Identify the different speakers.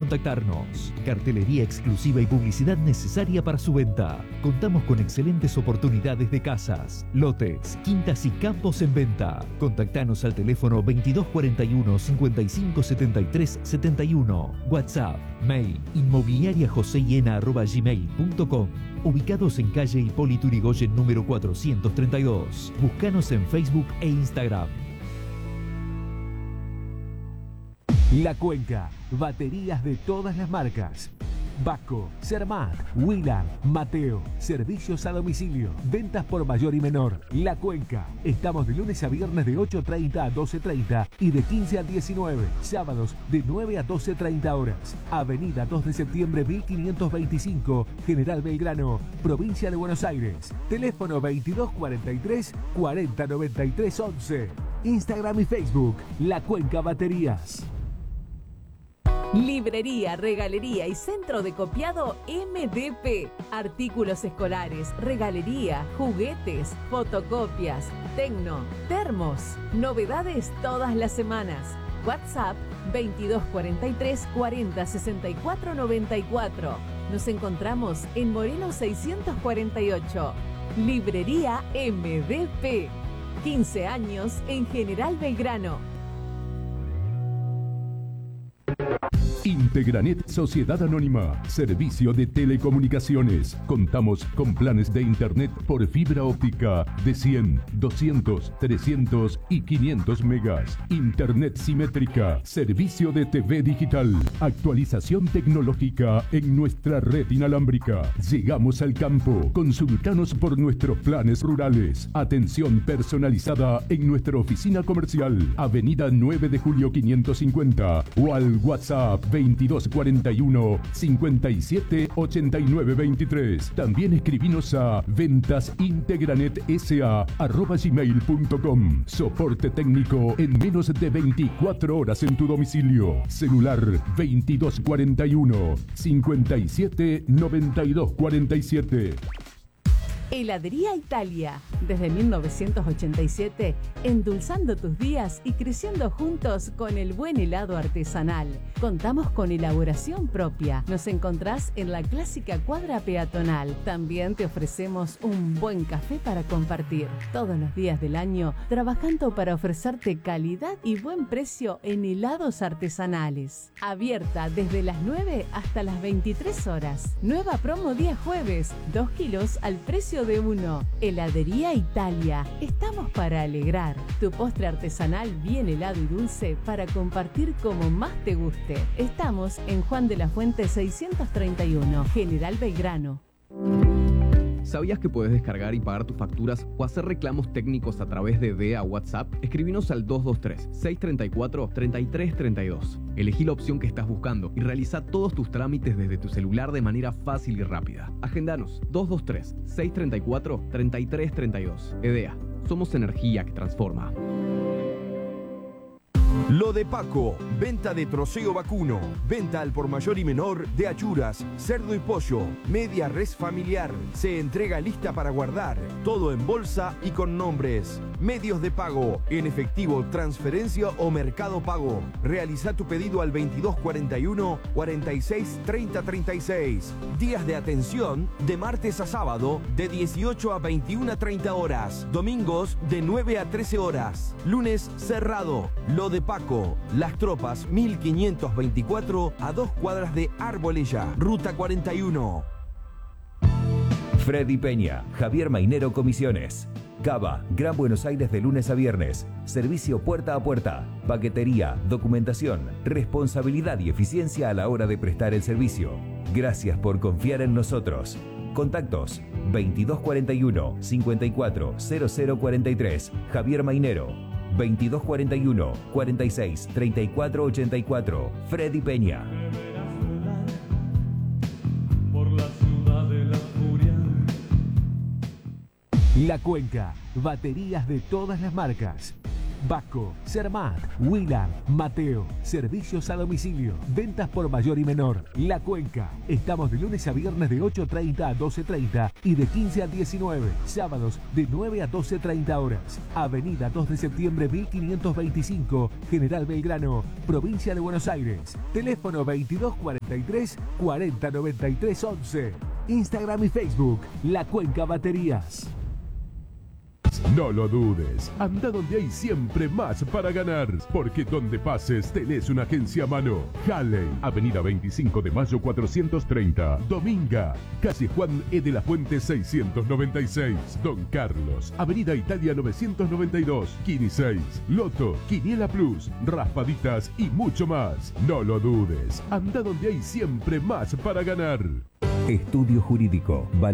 Speaker 1: contactarnos. Cartelería exclusiva y publicidad necesaria para su venta. Contamos con excelentes oportunidades de casas, lotes, quintas y campos en venta. Contactanos al teléfono 2241 55 73 71. WhatsApp, mail, inmobiliariajoseyena@gmail.com. Ubicados en calle Hipólito Yrigoyen número 432. Búscanos en Facebook e Instagram.
Speaker 2: La Cuenca, baterías de todas las marcas. Vasco, Cermat, Wheeler, Mateo, servicios a domicilio, ventas por mayor y menor. La Cuenca, estamos de lunes a viernes de 8:30 a 12:30 y de 15 a 19, sábados de 9 a 12:30 horas. Avenida 2 de septiembre 1525, General Belgrano, provincia de Buenos Aires. Teléfono 2243 4093 11. Instagram y Facebook, La Cuenca Baterías.
Speaker 3: Librería, regalería y centro de copiado MDP. Artículos escolares, regalería, juguetes, fotocopias, tecno, termos. Novedades todas las semanas. WhatsApp 2243 40 64 94. Nos encontramos en Moreno 648. Librería MDP. 15 años en General Belgrano.
Speaker 4: Integranet Sociedad Anónima, servicio de telecomunicaciones. Contamos con planes de internet por fibra óptica de 100, 200, 300 y 500 megas. Internet simétrica, servicio de TV digital, actualización tecnológica en nuestra red inalámbrica. Llegamos al campo. Consultanos por nuestros planes rurales. Atención personalizada en nuestra oficina comercial, Avenida 9 de Julio 550 o al WhatsApp 2241 57 89 23. También escribinos a ventasintegranetsa@gmail.com. Soporte técnico en menos de 24 horas en tu domicilio. Celular 2241 57 92 47.
Speaker 3: Heladería Italia. Desde 1987, endulzando tus días y creciendo juntos con el buen helado artesanal. Contamos con elaboración propia. Nos encontrás en la clásica cuadra peatonal. También te ofrecemos un buen café para compartir. Todos los días del año, trabajando para ofrecerte calidad y buen precio en helados artesanales. Abierta desde las 9 hasta las 23 horas. Nueva promo día jueves. 2 kilos al precio de uno. Heladería Italia. Estamos para alegrar. Tu postre artesanal bien helado y dulce para compartir como más te guste. Estamos en Juan de la Fuente 631, General Belgrano.
Speaker 5: ¿Sabías que puedes descargar y pagar tus facturas o hacer reclamos técnicos a través de DEA WhatsApp? Escribinos al 223-634-3332. Elegí la opción que estás buscando y realiza todos tus trámites desde tu celular de manera fácil y rápida. Agendanos 223-634-3332. EDEA. Somos energía que transforma.
Speaker 6: Lo de Paco, venta de troceo vacuno, venta al por mayor y menor de achuras, cerdo y pollo, media res familiar, se entrega lista para guardar, todo en bolsa y con nombres. Medios de pago, en efectivo, transferencia o mercado pago. Realiza tu pedido al 2241 46 30 36. Días de atención de martes a sábado de 18 a 21 a 30 horas. Domingos de 9 a 13 horas. Lunes cerrado. Lo de Paco, Las Tropas 1524 a 2 cuadras de Arbolella, Ruta 41.
Speaker 7: Freddy Peña, Javier Mainero Comisiones. Cava, Gran Buenos Aires de lunes a viernes. Servicio puerta a puerta. Paquetería, documentación, responsabilidad y eficiencia a la hora de prestar el servicio. Gracias por confiar en nosotros. Contactos 2241 54 0043. Javier Mainero. 2241 46 34 84. Freddy Peña.
Speaker 2: La Cuenca, baterías de todas las marcas. Vasco, Cermat, Willard, Mateo, servicios a domicilio, ventas por mayor y menor. La Cuenca. Estamos de lunes a viernes de 8:30 a 12:30 y de 15 a 19. Sábados de 9 a 12:30 horas. Avenida 2 de septiembre 1525, General Belgrano, provincia de Buenos Aires. Teléfono 2243 4093 11. Instagram y Facebook, La Cuenca Baterías.
Speaker 4: No lo dudes, anda donde hay siempre más para ganar, porque donde pases tenés una agencia a mano. Halley, Avenida 25 de Mayo 430, Dominga, calle Juan E. de la Fuente 696, Don Carlos, Avenida Italia 992, Kini 6, Loto, Quiniela Plus, Raspaditas y mucho más. No lo dudes, anda donde hay siempre más para ganar.
Speaker 7: Estudio Jurídico.